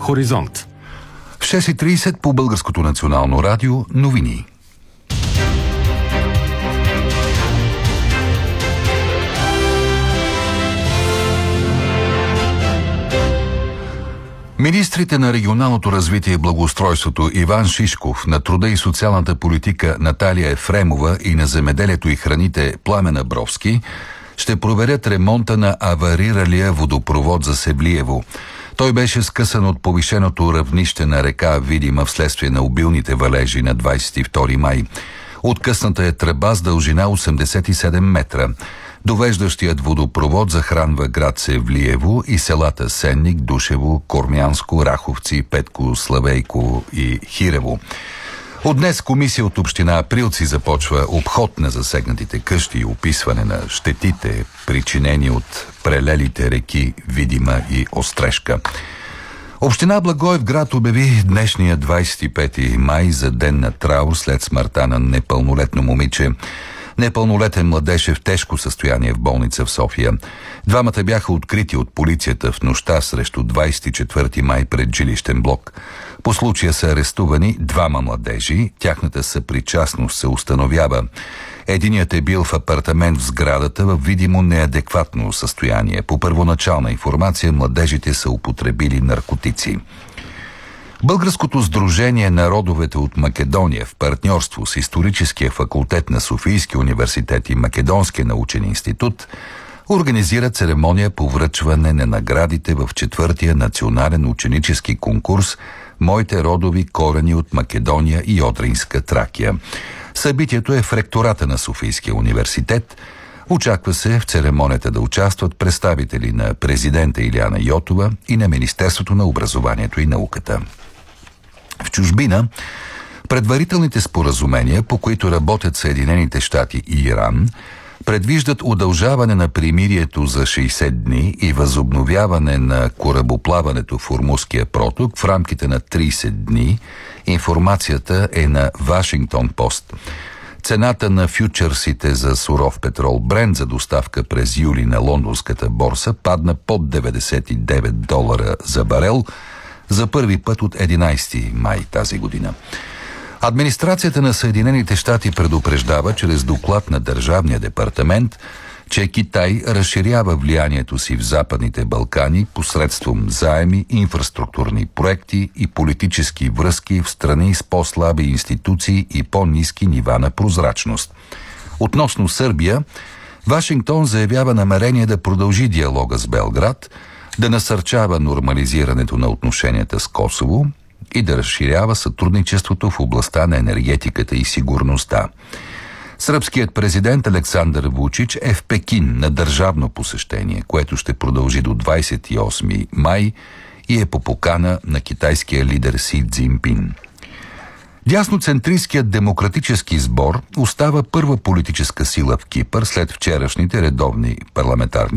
Хоризонт. В 6:30 по Българското национално радио новини. Министрите на регионалното развитие и благоустройството Иван Шишков, на труда и социалната политика Наталия Ефремова и на земеделието и храните Пламен Абровски ще проверят ремонта на авариралия водопровод за Севлиево. Той беше скъсан от повишеното равнище на река Видима вследствие на обилните валежи на 22 май. Откъсната е тръба с дължина 87 метра. Довеждащият водопровод захранва град Севлиево и селата Сенник, Душево, Кормянско, Раховци, Петко, Славейко и Хирево. От днес комисия от община Априлци започва обход на засегнатите къщи и описване на щетите, причинени от прелелите реки Видима и Острешка. Община Благоевград обяви днешния 25 май за ден на траур след смъртта на непълнолетно момиче. Непълнолетен младеж е в тежко състояние в болница в София. Двамата бяха открити от полицията в нощта срещу 24 май пред жилищен блок. По случая са арестувани двама младежи. Тяхната съпричастност се установява. Единият е бил в апартамент в сградата в видимо неадекватно състояние. По първоначална информация младежите са употребили наркотици. Българското сдружение на родовете от Македония в партньорство с Историческия факултет на Софийския университет и Македонския научен институт организира церемония по връчване на наградите в 4-тия национален ученически конкурс «Моите родови корени от Македония и Одринска Тракия». Събитието е в ректората на Софийския университет. Очаква се в церемонията да участват представители на президента Илияна Йотова и на Министерството на образованието и науката. В чужбина предварителните споразумения, по които работят Съединените щати и Иран, предвиждат удължаване на примирието за 60 дни и възобновяване на корабоплаването в Ормузския проток в рамките на 30 дни. Информацията е на Вашингтон Пост. Цената на фючърсите за суров петрол Брент за доставка през юли на лондонската борса падна под $99 за барел за първи път от 11 май тази година. Администрацията на Съединените щати предупреждава чрез доклад на Държавния департамент, че Китай разширява влиянието си в Западните Балкани посредством заеми, инфраструктурни проекти и политически връзки в страни с по-слаби институции и по-ниски нива на прозрачност. Относно Сърбия, Вашингтон заявява намерение да продължи диалога с Белград, да насърчава нормализирането на отношенията с Косово и да разширява сътрудничеството в областта на енергетиката и сигурността. Сръбският президент Александър Вучич е в Пекин на държавно посещение, което ще продължи до 28 май и е по покана на китайския лидер Си Цзинпин. Дясноцентристският демократически сбор остава първа политическа сила в Кипър след вчерашните редовни парламентарни